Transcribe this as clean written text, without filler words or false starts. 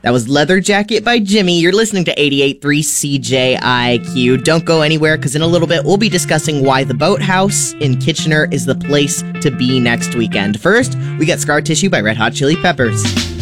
That was Leather Jacket by Jimmy. You're listening to 88.3 CJIQ. Don't go anywhere, because in a little bit, we'll be discussing why the Boathouse in Kitchener is the place to be next weekend. First, we got Scar Tissue by Red Hot Chili Peppers.